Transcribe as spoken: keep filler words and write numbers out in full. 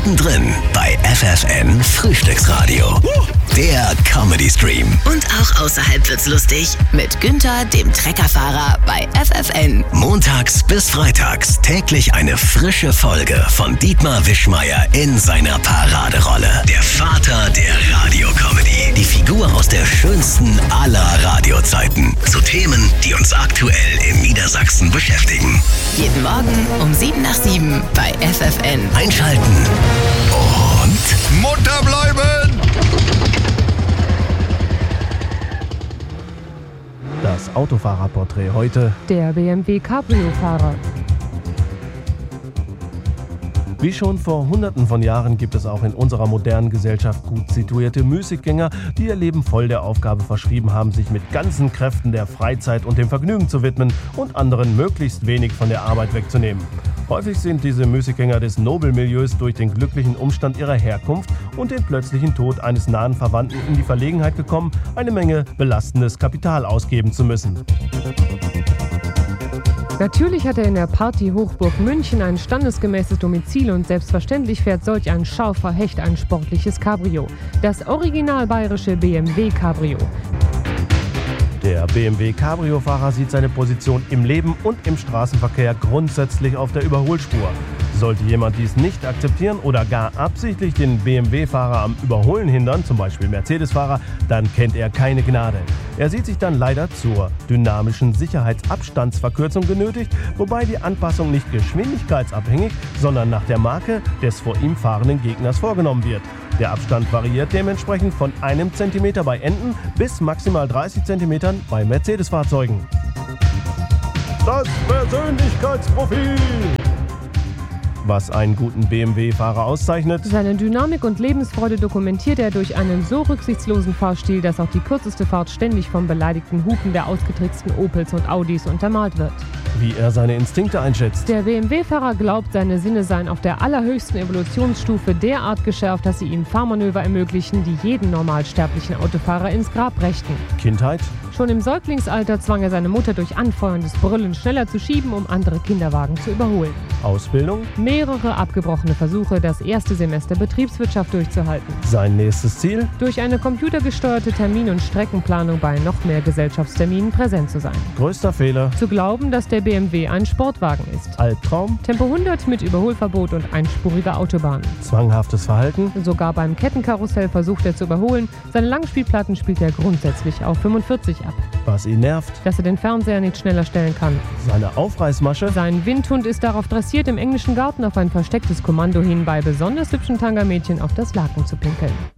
Mittendrin bei F F N Frühstücksradio. Der Comedy Stream. Und auch außerhalb wird's lustig mit Günther, dem Treckerfahrer bei F F N. Montags bis freitags täglich eine frische Folge von Dietmar Wischmeier in seiner Paraderolle. Der Vater der Radiocomedy. Die Figur aus der schönsten aller Radiozeiten. Zu Themen, die uns aktuell in Niedersachsen beschäftigen. Jeden Morgen um sieben nach sieben bei F F N. Einschalten und Munter bleiben! Das Autofahrerporträt heute. Der B M W Cabrio-Fahrer. Wie schon vor Hunderten von Jahren gibt es auch in unserer modernen Gesellschaft gut situierte Müßiggänger, die ihr Leben voll der Aufgabe verschrieben haben, sich mit ganzen Kräften der Freizeit und dem Vergnügen zu widmen und anderen möglichst wenig von der Arbeit wegzunehmen. Häufig sind diese Müßiggänger des Nobelmilieus durch den glücklichen Umstand ihrer Herkunft und den plötzlichen Tod eines nahen Verwandten in die Verlegenheit gekommen, eine Menge belastendes Kapital ausgeben zu müssen. Natürlich hat er in der Party-Hochburg München ein standesgemäßes Domizil und selbstverständlich fährt solch ein scharfer Hecht ein sportliches Cabrio. Das original bayerische B M W Cabrio. Der B M W Cabrio-Fahrer sieht seine Position im Leben und im Straßenverkehr grundsätzlich auf der Überholspur. Sollte jemand dies nicht akzeptieren oder gar absichtlich den B M W-Fahrer am Überholen hindern, zum Beispiel Mercedes-Fahrer, dann kennt er keine Gnade. Er sieht sich dann leider zur dynamischen Sicherheitsabstandsverkürzung genötigt, wobei die Anpassung nicht geschwindigkeitsabhängig, sondern nach der Marke des vor ihm fahrenden Gegners vorgenommen wird. Der Abstand variiert dementsprechend von einem Zentimeter bei Enten bis maximal dreißig Zentimetern bei Mercedes-Fahrzeugen. Das Persönlichkeitsprofil! Was einen guten B M W-Fahrer auszeichnet. Seine Dynamik und Lebensfreude dokumentiert er durch einen so rücksichtslosen Fahrstil, dass auch die kürzeste Fahrt ständig vom beleidigten Hupen der ausgetricksten Opels und Audis untermalt wird. Wie er seine Instinkte einschätzt. Der B M W-Fahrer glaubt, seine Sinne seien auf der allerhöchsten Evolutionsstufe derart geschärft, dass sie ihm Fahrmanöver ermöglichen, die jeden normalsterblichen Autofahrer ins Grab brächten. Kindheit. Schon im Säuglingsalter zwang er seine Mutter durch anfeuerndes Brüllen schneller zu schieben, um andere Kinderwagen zu überholen. Ausbildung. Mehrere abgebrochene Versuche, das erste Semester Betriebswirtschaft durchzuhalten. Sein nächstes Ziel? Durch eine computergesteuerte Termin- und Streckenplanung bei noch mehr Gesellschaftsterminen präsent zu sein. Größter Fehler? Zu glauben, dass der B M W ein Sportwagen ist. Albtraum? Tempo hundert mit Überholverbot und einspurige Autobahn. Zwanghaftes Verhalten? Sogar beim Kettenkarussell versucht er zu überholen. Seine Langspielplatten spielt er grundsätzlich auf fünfundvierzig ab. Was ihn nervt? Dass er den Fernseher nicht schneller stellen kann. Seine Aufreißmasche? Sein Windhund ist darauf dressiert, im englischen Garten auf ein verstecktes Kommando hin bei besonders hübschen Tangermädchen auf das Laken zu pinkeln.